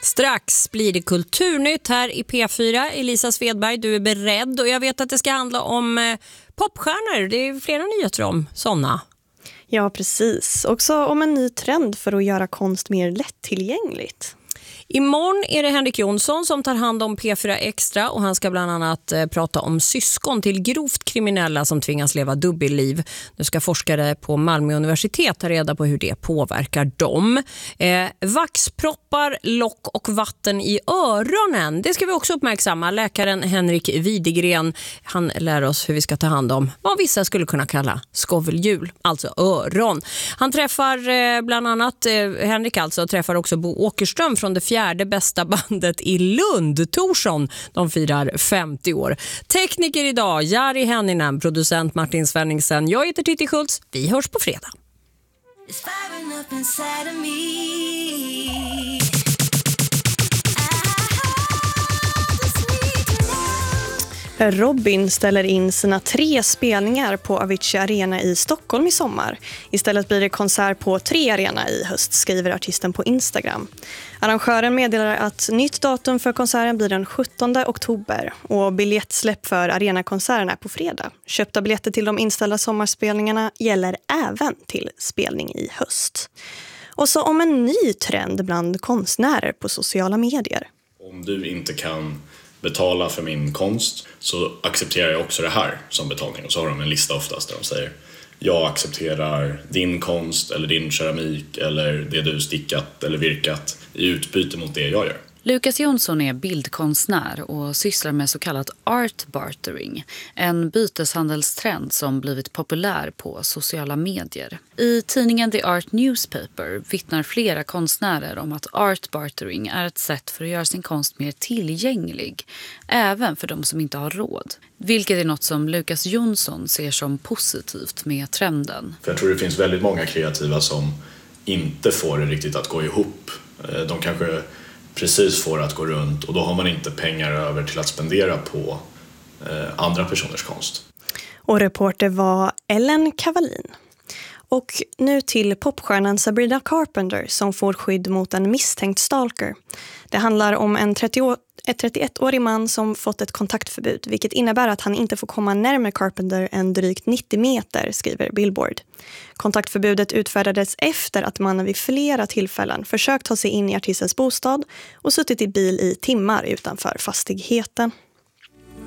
Strax blir det kulturnytt här i P4. Elisa Svedberg, du är beredd och jag vet att det ska handla om popstjärnor. Det är flera nyheter om sådana. Ja, precis. Också om en ny trend för att göra konst mer lättillgängligt. Imorgon är det Henrik Jonsson som tar hand om P4 Extra och han ska bland annat prata om syskon till grovt kriminella som tvingas leva dubbelliv. Nu ska forskare på Malmö universitet ta reda på hur det påverkar dem. Vaxproppar, lock och vatten i öronen. Det ska vi också uppmärksamma. Läkaren Henrik Widegren, han lär oss hur vi ska ta hand om vad vissa skulle kunna kalla skovelhjul, alltså öron. Han träffar bland annat, Henrik alltså, träffar också Bo Åkerström från det fjärde bästa bandet i Lund, Torsson. De firar 50 år. Tekniker idag, Jari Henninen, producent Martin Svenningsen. Jag heter Titti Schultz. Vi hörs på fredag. Robin ställer in sina 3 spelningar på Avicii Arena i Stockholm i sommar. Istället blir det konsert på 3 arena i höst, skriver artisten på Instagram. Arrangören meddelar att nytt datum för konserten blir den 17 oktober och biljettsläpp för arenakonserten är på fredag. Köpta biljetter till de inställda sommarspelningarna gäller även till spelning i höst. Och så om en ny trend bland konstnärer på sociala medier. Om du inte kan betala för min konst så accepterar jag också det här som betalning. Och så har de en lista oftast där de säger: jag accepterar din konst eller din keramik eller det du stickat eller virkat i utbyte mot det jag gör. Lukas Jonsson är bildkonstnär och sysslar med så kallat art bartering, en byteshandelstrend som blivit populär på sociala medier. I tidningen The Art Newspaper vittnar flera konstnärer om att art bartering är ett sätt för att göra sin konst mer tillgänglig, även för de som inte har råd. Vilket är något som Lukas Jonsson ser som positivt med trenden. För jag tror det finns väldigt många kreativa som inte får det riktigt att gå ihop. De kanske precis får att gå runt och då har man inte pengar över till att spendera på andra personers konst. Och reporter var Ellen Cavallin. Och nu till popstjärnan Sabrina Carpenter som får skydd mot en misstänkt stalker. Det handlar om en 31-årig man som fått ett kontaktförbud, vilket innebär att han inte får komma närmare Carpenter än drygt 90 meter, skriver Billboard. Kontaktförbudet utfärdades efter att mannen vid flera tillfällen försökt ta sig in i artistens bostad och suttit i bil i timmar utanför fastigheten.